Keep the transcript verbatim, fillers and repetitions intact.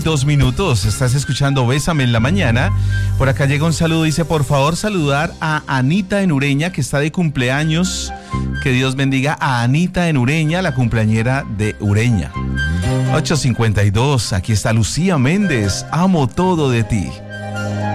dos minutos. Estás escuchando Bésame en la Mañana. Por acá llega un saludo, dice, por favor saludar a Anita en Ureña, que está de cumpleaños. Que Dios bendiga a Anita en Ureña, la cumpleañera de Ureña. ocho cincuenta y dos, aquí está Lucía Méndez, amo todo de ti.